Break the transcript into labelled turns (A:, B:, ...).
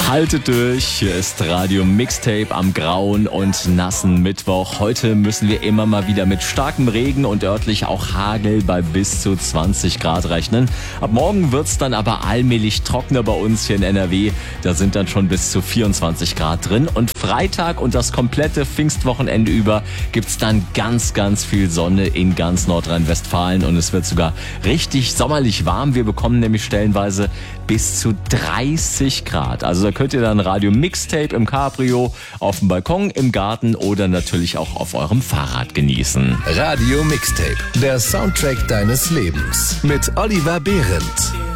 A: Haltet durch, hier ist Radio Mixtape am grauen und nassen Mittwoch. Heute müssen wir immer mal wieder mit starkem Regen und örtlich auch Hagel bei bis zu 20 Grad rechnen. Ab morgen wird's dann aber allmählich trockener bei uns hier in NRW. Da sind dann schon bis zu 24 Grad drin. Und Freitag und das komplette Pfingstwochenende über gibt's dann ganz, ganz viel Sonne in ganz Nordrhein-Westfalen. Und es wird sogar richtig sommerlich warm. Wir bekommen nämlich stellenweise bis zu 30 Grad. Also da könnt ihr dann Radio Mixtape im Cabrio, auf dem Balkon, im Garten oder natürlich auch auf eurem Fahrrad genießen.
B: Radio Mixtape, der Soundtrack deines Lebens mit Oliver Behrendt.